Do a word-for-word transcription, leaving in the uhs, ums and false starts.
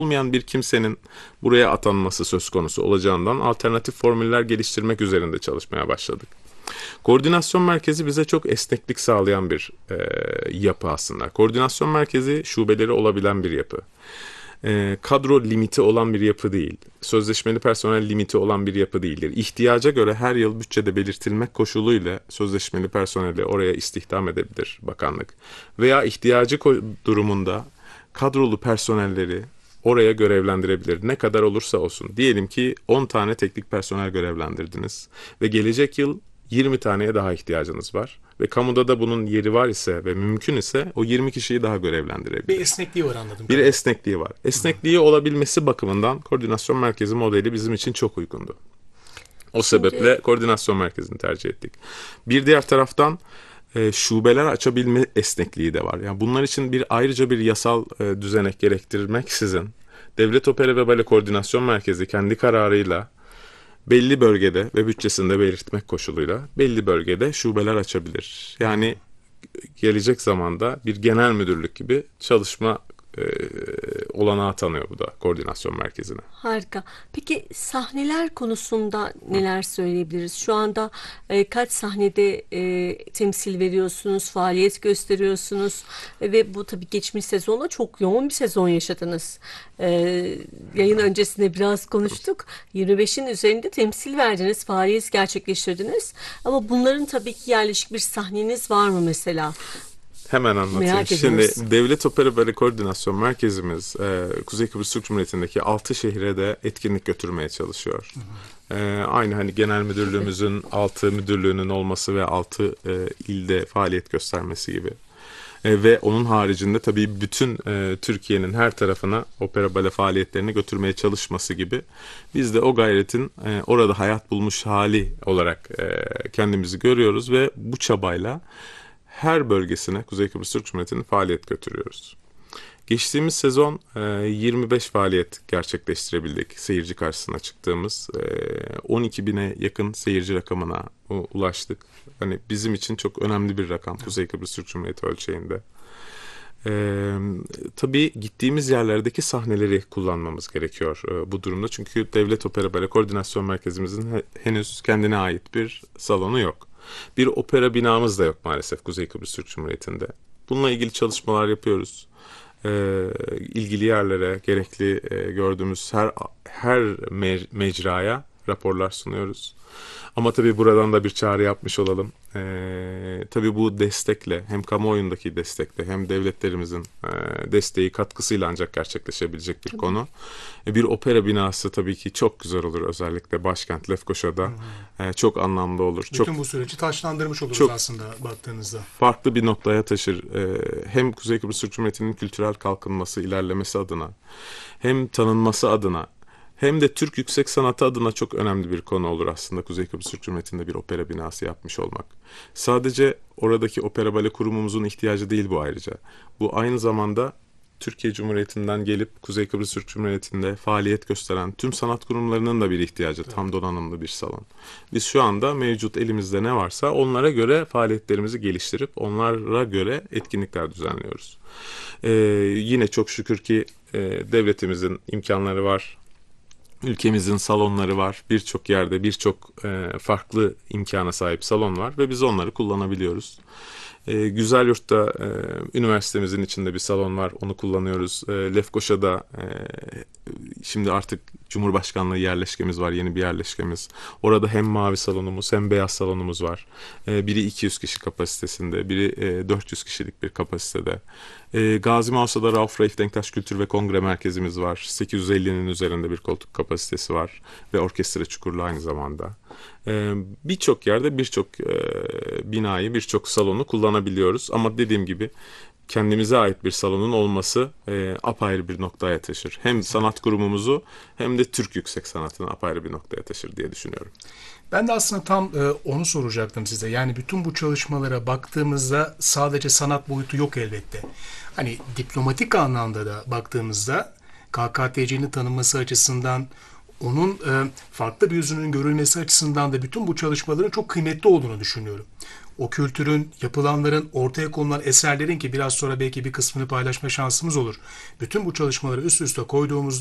olmayan bir kimsenin buraya atanması söz konusu olacağından alternatif formüller geliştirmek üzerinde çalışmaya başladık. Koordinasyon merkezi bize çok esneklik sağlayan bir e, yapı aslında. Koordinasyon merkezi şubeleri olabilen bir yapı. E, kadro limiti olan bir yapı değil. Sözleşmeli personel limiti olan bir yapı değildir. İhtiyaca göre her yıl bütçede belirtilmek koşuluyla sözleşmeli personeli oraya istihdam edebilir bakanlık. Veya ihtiyacı durumunda kadrolu personelleri oraya görevlendirebilir. Ne kadar olursa olsun. Diyelim ki on tane teknik personel görevlendirdiniz ve gelecek yıl yirmi taneye daha ihtiyacınız var. Ve kamuda da bunun yeri var ise ve mümkün ise o yirmi kişiyi daha görevlendirebilir. Bir esnekliği var anladım. Bir esnekliği var. Esnekliği olabilmesi bakımından koordinasyon merkezi modeli bizim için çok uygundu. O Şimdi... sebeple koordinasyon merkezini tercih ettik. Bir diğer taraftan e, şubeler açabilme esnekliği de var. Yani bunlar için bir ayrıca bir yasal e, düzenek gerektirmeksizin Devlet Opera ve Bale Koordinasyon Merkezi kendi kararıyla belli bölgede ve bütçesinde belirtmek koşuluyla belli bölgede şubeler açabilir. Yani gelecek zamanda bir genel müdürlük gibi çalışma e, olanağı tanıyor bu da koordinasyon merkezine. Harika. Peki sahneler konusunda neler söyleyebiliriz? Şu anda e, kaç sahnede e, temsil veriyorsunuz, faaliyet gösteriyorsunuz e, ve bu tabii geçmiş sezonda çok yoğun bir sezon yaşadınız. E, yayın öncesinde biraz konuştuk. yirmi beşin üzerinde temsil verdiniz, faaliyet gerçekleştirdiniz. Ama bunların tabii ki yerleşik bir sahneniz var mı mesela? Hemen anlatayım. Merak Şimdi ediyoruz. Devlet Opera Bale Koordinasyon Merkezimiz e, Kuzey Kıbrıs Türk Cumhuriyeti'ndeki altı şehre de etkinlik götürmeye çalışıyor. Hı hı. E, aynı hani genel müdürlüğümüzün altı müdürlüğünün olması ve altı e, ilde faaliyet göstermesi gibi. E, ve onun haricinde tabii bütün e, Türkiye'nin her tarafına opera bale faaliyetlerini götürmeye çalışması gibi. Biz de o gayretin e, orada hayat bulmuş hali olarak e, kendimizi görüyoruz ve bu çabayla her bölgesine Kuzey Kıbrıs Türk Cumhuriyeti'nin faaliyet götürüyoruz. Geçtiğimiz sezon yirmi beş faaliyet gerçekleştirebildik. Seyirci karşısına çıktığımız on iki bine yakın seyirci rakamına ulaştık. Hani bizim için çok önemli bir rakam Kuzey Kıbrıs Türk Cumhuriyeti ölçeğinde. Ee, tabii gittiğimiz yerlerdeki sahneleri kullanmamız gerekiyor e, bu durumda. Çünkü Devlet Opera Bale Koordinasyon Merkezimizin he, henüz kendine ait bir salonu yok. Bir opera binamız da yok maalesef Kuzey Kıbrıs Türk Cumhuriyeti'nde. Bununla ilgili çalışmalar yapıyoruz. Ee, ilgili yerlere gerekli e, gördüğümüz her her me- mecraya raporlar sunuyoruz. Ama tabii buradan da bir çağrı yapmış olalım. Ee, tabii bu destekle hem kamuoyundaki destekle hem devletlerimizin e, desteği katkısıyla ancak gerçekleşebilecek bir tabii. konu. E, bir opera binası tabii ki çok güzel olur, özellikle başkent Lefkoşa'da e, çok anlamlı olur. Bütün çok, bu süreci taşlandırmış oluruz çok aslında baktığınızda. Farklı bir noktaya taşır. E, hem Kuzey Kıbrıs Türk Cumhuriyeti'nin kültürel kalkınması, ilerlemesi adına hem tanınması adına hem de Türk yüksek sanatı adına çok önemli bir konu olur aslında Kuzey Kıbrıs Türk Cumhuriyeti'nde bir opera binası yapmış olmak. Sadece oradaki opera bale kurumumuzun ihtiyacı değil bu ayrıca. Bu aynı zamanda Türkiye Cumhuriyeti'nden gelip Kuzey Kıbrıs Türk Cumhuriyeti'nde faaliyet gösteren tüm sanat kurumlarının da bir ihtiyacı. Evet. Tam donanımlı bir salon. Biz şu anda mevcut elimizde ne varsa onlara göre faaliyetlerimizi geliştirip onlara göre etkinlikler düzenliyoruz. Ee, yine çok şükür ki e, devletimizin imkanları var. Ülkemizin salonları var. Birçok yerde birçok e, farklı imkana sahip salon var ve biz onları kullanabiliyoruz. E, Güzelyurt'ta e, üniversitemizin içinde bir salon var. Onu kullanıyoruz. E, Lefkoşa'da e, şimdi artık Cumhurbaşkanlığı yerleşkemiz var. Yeni bir yerleşkemiz. Orada hem mavi salonumuz hem beyaz salonumuz var. E, biri iki yüz kişi kapasitesinde, biri e, dört yüz kişilik bir kapasitede. E, Gazi Mausa'da Rauf Reif Denktaş Kültür ve Kongre Merkezimiz var. sekiz yüz ellinin üzerinde bir koltuk kapasitesi var. Ve orkestra çukurlu aynı zamanda. E, birçok yerde birçok e, binayı, birçok salonu kullanabiliyoruz. Ama dediğim gibi kendimize ait bir salonun olması e, apayrı bir noktaya taşır. Hem sanat kurumumuzu hem de Türk yüksek sanatını apayrı bir noktaya taşır diye düşünüyorum. Ben de aslında tam e, onu soracaktım size. Yani bütün bu çalışmalara baktığımızda sadece sanat boyutu yok elbette. Hani diplomatik anlamda da baktığımızda K K T C'nin tanınması açısından, onun e, farklı bir yüzünün görülmesi açısından da bütün bu çalışmaların çok kıymetli olduğunu düşünüyorum. o kültürün, yapılanların, ortaya konulan eserlerin ki biraz sonra belki bir kısmını paylaşma şansımız olur. Bütün bu çalışmaları üst üste koyduğumuzda